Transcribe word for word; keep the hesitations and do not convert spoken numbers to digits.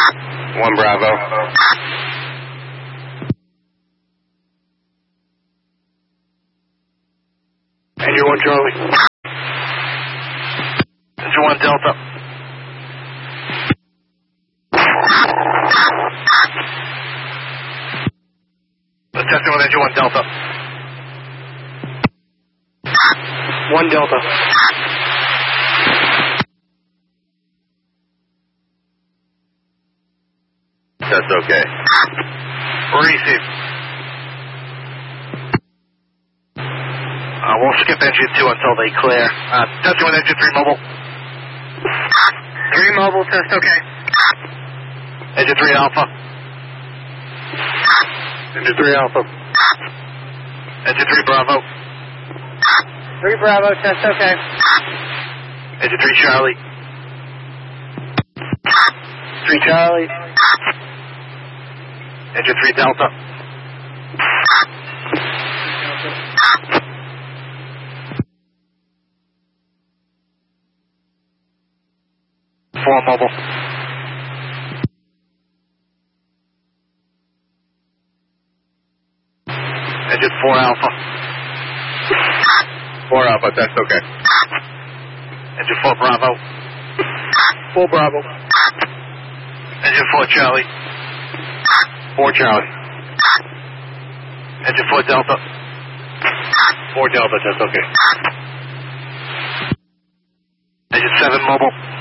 One Bravo. Engine one Charlie. Engine one Delta. Testing with engine one Delta. One Delta. That's okay. Receive. Uh, we'll skip engine two until they clear. Uh, testing with engine three mobile. Three mobile, test okay. Engine three Alpha. Engine three Alpha. Engine three Bravo. Three Bravo, test okay. Engine three Charlie. Three Charlie. Engine three Delta. Four mobile. Engine four Alpha. Four Alpha, that's okay. Engine four Bravo. Four Bravo. Engine four Charlie. Four Charlie. Engine four Delta. Four Delta, that's okay. Engine seven mobile.